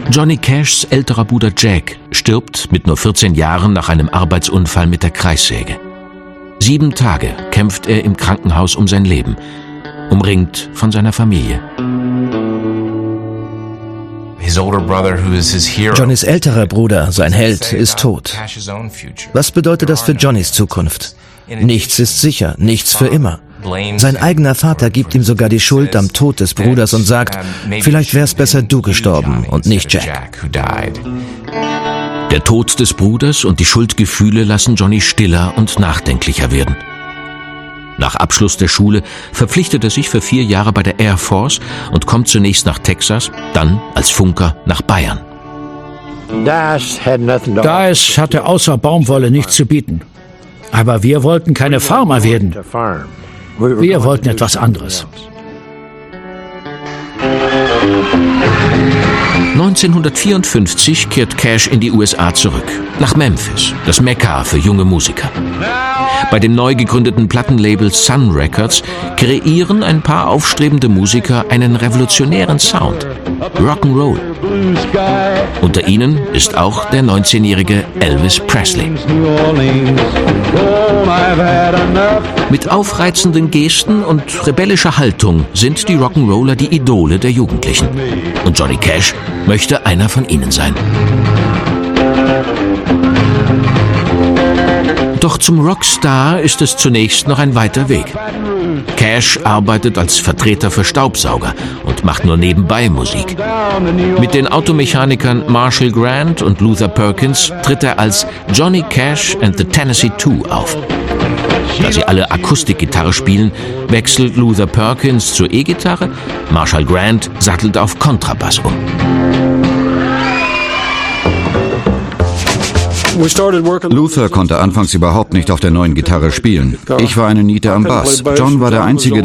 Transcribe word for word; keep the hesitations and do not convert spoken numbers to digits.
Johnny Cashs älterer Bruder Jack stirbt mit nur vierzehn Jahren nach einem Arbeitsunfall mit der Kreissäge. Sieben Tage kämpft er im Krankenhaus um sein Leben, umringt von seiner Familie. Johnnys älterer Bruder, sein Held, ist tot. Was bedeutet das für Johnnys Zukunft? Nichts ist sicher, nichts für immer. Sein eigener Vater gibt ihm sogar die Schuld am Tod des Bruders und sagt, vielleicht wär's besser du gestorben und nicht Jack. Der Tod des Bruders und die Schuldgefühle lassen Johnny stiller und nachdenklicher werden. Nach Abschluss der Schule verpflichtet er sich für vier Jahre bei der Air Force und kommt zunächst nach Texas, dann als Funker nach Bayern. Daesh hatte außer Baumwolle nichts zu bieten. Aber wir wollten keine Farmer werden. Wir wollten etwas anderes. neunzehnhundertvierundfünfzig kehrt Cash in die U S A zurück, nach Memphis, das Mekka für junge Musiker. Bei dem neu gegründeten Plattenlabel Sun Records kreieren ein paar aufstrebende Musiker einen revolutionären Sound, Rock'n'Roll. Unter ihnen ist auch der neunzehnjährige Elvis Presley. Mit aufreizenden Gesten und rebellischer Haltung sind die Rock'n'Roller die Idole der Jugendlichen. Und Johnny Cash möchte einer von ihnen sein. Doch zum Rockstar ist es zunächst noch ein weiter Weg. Cash arbeitet als Vertreter für Staubsauger und macht nur nebenbei Musik. Mit den Automechanikern Marshall Grant und Luther Perkins tritt er als Johnny Cash and the Tennessee Two auf. Da sie alle Akustikgitarre spielen, wechselt Luther Perkins zur E-Gitarre, Marshall Grant sattelt auf Kontrabass um. Luther konnte anfangs überhaupt nicht auf der neuen Gitarre spielen. Ich war eine Niete am Bass. John war der Einzige,